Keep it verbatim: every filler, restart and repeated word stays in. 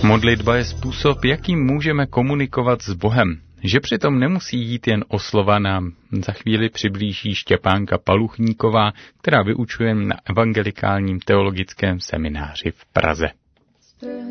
Modlitba je způsob, jakým můžeme komunikovat s Bohem. Že přitom nemusí jít jen o slova, nám za chvíli přiblíží Štěpánka Paluchníková, která vyučuje na evangelikálním teologickém semináři v Praze.